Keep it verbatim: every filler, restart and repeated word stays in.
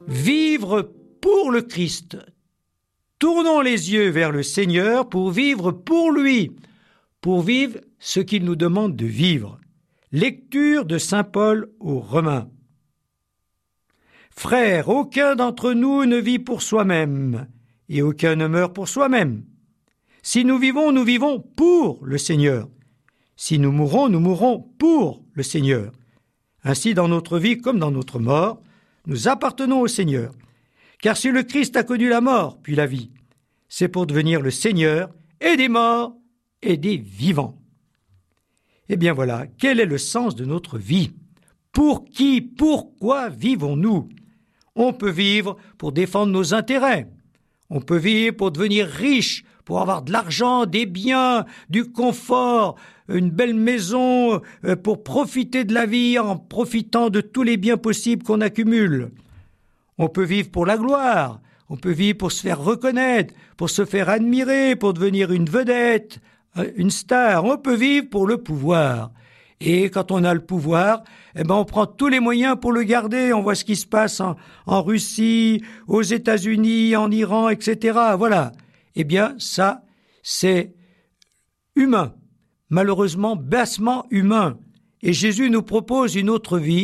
Vivre pour le Christ. Tournons les yeux vers le Seigneur pour vivre pour lui, pour vivre ce qu'il nous demande de vivre. Lecture de saint Paul aux Romains. Frères, aucun d'entre nous ne vit pour soi-même, et aucun ne meurt pour soi-même. Si nous vivons, nous vivons pour le Seigneur. Si nous mourons, nous mourons pour le Seigneur. Ainsi, dans notre vie comme dans notre mort, nous appartenons au Seigneur. Car si le Christ a connu la mort, puis la vie, c'est pour devenir le Seigneur et des morts et des vivants. Eh bien voilà, quel est le sens de notre vie? Pour qui, pourquoi vivons-nous? On peut vivre pour défendre nos intérêts. On peut vivre pour devenir riche, pour avoir de l'argent, des biens, du confort, une belle maison, pour profiter de la vie en profitant de tous les biens possibles qu'on accumule. On peut vivre pour la gloire, on peut vivre pour se faire reconnaître, pour se faire admirer, pour devenir une vedette, une star. On peut vivre pour le pouvoir. Et quand on a le pouvoir, eh ben on prend tous les moyens pour le garder. On voit ce qui se passe en, en Russie, aux États-Unis, en Iran, et cetera. Voilà. Eh bien, ça, c'est humain. Malheureusement, bassement humain. Et Jésus nous propose une autre vie